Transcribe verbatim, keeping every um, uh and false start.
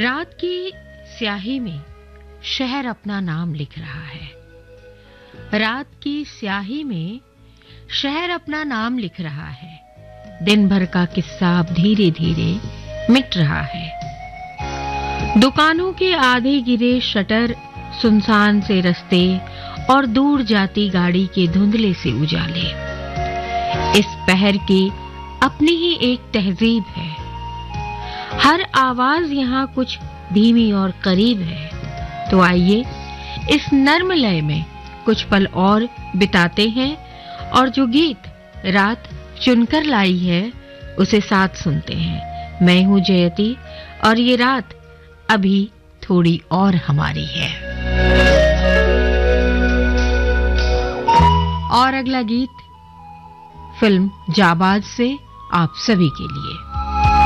रात की स्याही में शहर अपना नाम लिख रहा है। रात की स्याही में शहर अपना नाम लिख रहा है। दिन भर का किस्सा अब धीरे धीरे मिट रहा है। दुकानों के आधे गिरे शटर, सुनसान से रास्ते और दूर जाती गाड़ी के धुंधले से उजाले। इस पहर की अपनी ही एक तहजीब है। हर आवाज यहाँ कुछ धीमी और करीब है। तो आइए इस नर्म लय में कुछ पल और बिताते हैं और जो गीत रात चुनकर लाई है उसे साथ सुनते हैं। मैं हूं जयती और ये रात अभी थोड़ी और हमारी है। और अगला गीत फिल्म जाबाज से आप सभी के लिए।